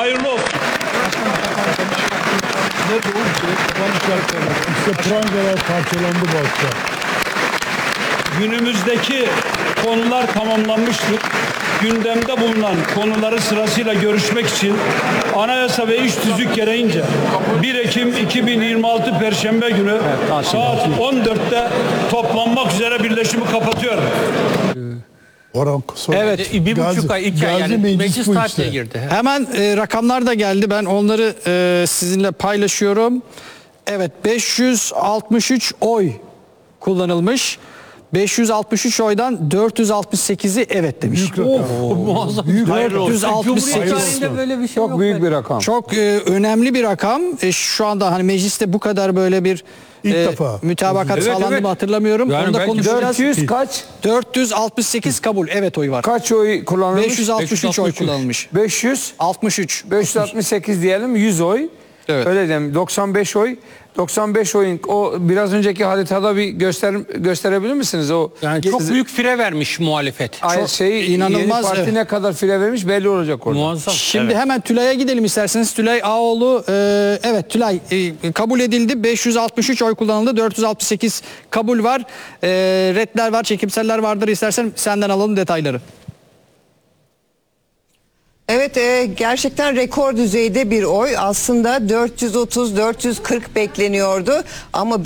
Hayırlı olsun. İşte prangalar parçalandı bu akşam. Günümüzdeki konular tamamlanmıştır. Gündemde bulunan konuları sırasıyla görüşmek için anayasa ve iş tüzük gereğince 1 Ekim 2026 Perşembe günü saat 14'te toplanmak üzere birleşimi kapatıyorum. Orhan Evet, 1,5 ay, 2 ay yani meclis tatiline girdi. hemen rakamlar da geldi. Ben onları sizinle paylaşıyorum. Evet, 563 oy kullanılmış. 563 oydan 468'i evet demiş. büyük rakam. Muazzam. Büyük Hayırlı olsun. 468. Cumhuriyet tarihinde böyle bir şey Çok yok. büyük bir rakam. Çok önemli bir rakam. Şu anda hani mecliste bu kadar böyle bir İlk defa. mütabakat Evet, sağlandı evet. mı hatırlamıyorum. Yani Onu da belki konuşacağız. 400 kaç? 468 kabul evet oy var. Kaç oy kullanılmış? 563 oy kullanılmış. 563. 63. 568 diyelim 100 oy. Evet. Öyle diyelim 95 oy. 95 oyun o biraz önceki haritada bir gösterebilir misiniz o? Yani çok büyük fire vermiş muhalefet. Ay, inanılmaz, Yeni Parti evet. ne kadar fire vermiş belli olacak orada. Muazzam. Şimdi hemen Tülay'a gidelim isterseniz. Tülay Ağoğlu, evet Tülay kabul edildi. 563 oy kullanıldı. 468 kabul var. Redler var, çekimseller vardır. İstersen senden alalım detayları. Evet, gerçekten rekor düzeyde bir oy. Aslında 430-440 bekleniyordu ama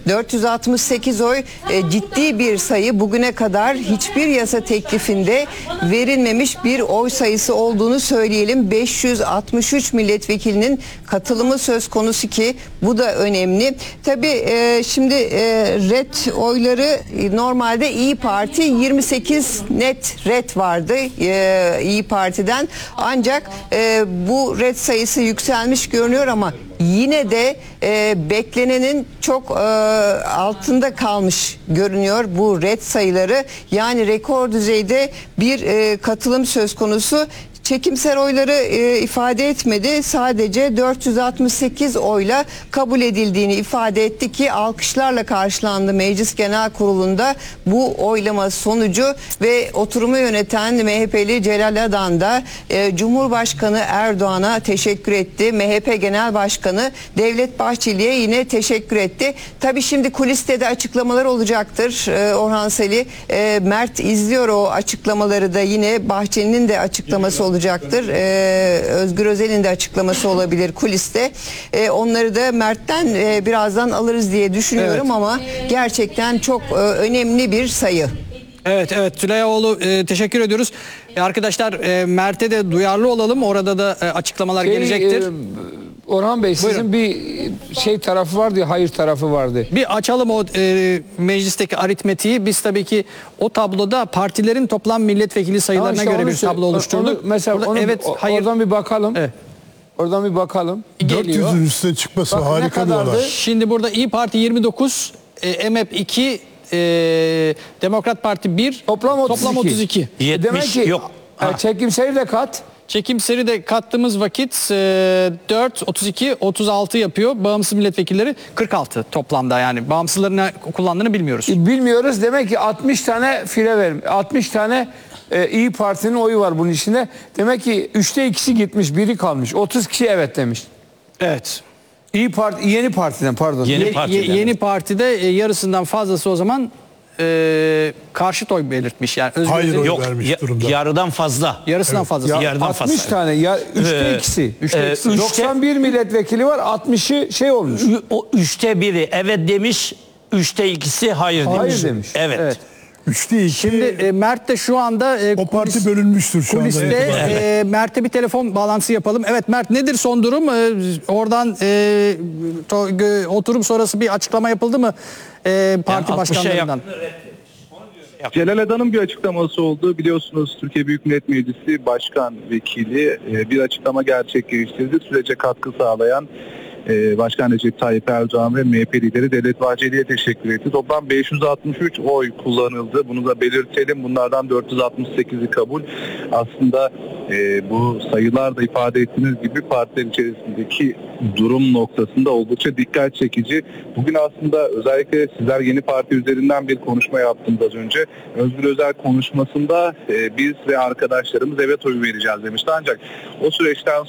468 oy ciddi bir sayı. Bugüne kadar hiçbir yasa teklifinde verilmemiş bir oy sayısı olduğunu söyleyelim. 563 milletvekilinin katılımı söz konusu ki bu da önemli. Tabii şimdi red oyları normalde İyi Parti 28 net red vardı İyi Parti'den. Ancak bu red sayısı yükselmiş görünüyor ama yine de beklenenin çok altında kalmış görünüyor bu red sayıları. Yani rekor düzeyde bir katılım söz konusu. Çekimser oyları ifade etmedi. Sadece 468 oyla kabul edildiğini ifade etti ki alkışlarla karşılandı Meclis Genel Kurulu'nda bu oylama sonucu ve oturumu yöneten MHP'li Celal Adan da Cumhurbaşkanı Erdoğan'a teşekkür etti. MHP Genel Başkanı Devlet Bahçeli'ye yine teşekkür etti. Tabii şimdi kuliste de açıklamalar olacaktır. Orhan Seli, Mert izliyor o açıklamaları da, yine Bahçeli'nin de açıklaması olacaktır. Özgür Özel'in de açıklaması olabilir kuliste. Onları da Mert'ten birazdan alırız diye düşünüyorum, Evet. ama gerçekten çok önemli bir sayı. Evet Tülay Ağoğlu teşekkür ediyoruz. Arkadaşlar Mert'e de duyarlı olalım. Orada da açıklamalar gelecektir. Orhan Bey Buyurun. sizin bir tarafı vardı ya, hayır tarafı vardı. Bir açalım o meclisteki aritmetiği. Biz tabii ki o tabloda partilerin toplam milletvekili sayılarına Tamam, göre bir işte tablo oluşturduk. Mesela Burada evet, hayır oradan bir bakalım. Evet. Oradan bir bakalım. geliyor. 400'ün üstüne çıkması Bak, ne harika bir kadardı? olay. Şimdi burada İyi Parti 29, MHP 2, Demokrat Parti 1, Toplam 32. 70 Demek ki yok. çekimseri de kat. Çekimseri de kattığımız vakit 4, 32, 36 yapıyor. Bağımsız milletvekilleri 46 toplamda, yani bağımsızların ne kullandığını bilmiyoruz. Bilmiyoruz. Demek ki 60 tane fire verim. 60 tane İyi Parti'nin oyu var bunun içinde. Demek ki 3'te 2'si gitmiş, biri kalmış. 30 kişi evet demiş. Evet. İyi Parti, Yeni Parti'den pardon. Yeni Parti'de yarısından fazlası o zaman karşıt oy belirtmiş. Yani Özgür Hayır Özel'in oy Yok, vermiş durumda. yarıdan fazla. yarısından fazlası. Yarıdan 60 fazla. tane ya 3'te 2'si. 91 milletvekili var, 60'ı şey olmuş. O 3'te biri evet demiş, 3'te 2'si hayır demiş. Hayır demiş. Evet. Evet. 3'te 2. Şimdi Mert de şu anda o parti bölünmüştür şu anda. kuliste. Mert'e bir telefon bağlantısı yapalım. Evet Mert, nedir son durum? Oradan oturum sonrası bir açıklama yapıldı mı parti 60'a başkanlarından? Celal Adan'ın bir açıklaması oldu. Biliyorsunuz Türkiye Büyük Millet Meclisi Başkan Vekili bir açıklama gerçekleştirdi. Sürece katkı sağlayan Başkan Recep Tayyip Erdoğan ve MHP lideri Devlet Bahçeli'ye teşekkür etti. Toplam 563 oy kullanıldı. Bunu da belirtelim. Bunlardan 468'i kabul. Aslında bu sayılar da ifade ettiğiniz gibi partiler içerisindeki durum noktasında oldukça dikkat çekici. Bugün aslında özellikle sizler Yeni Parti üzerinden bir konuşma yaptınız az önce. Özgür Özel konuşmasında biz ve arkadaşlarımız evet oyu vereceğiz demişti. Ancak o süreçten